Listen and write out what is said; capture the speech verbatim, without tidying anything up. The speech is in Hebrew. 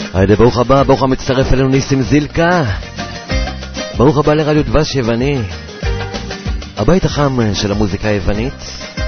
היידה, ברוך הבא, ברוך המצטרף אלינו ניסים זילקה. ברוך הבא לרדיו דבש יווני, הבית החם של המוזיקה היוונית.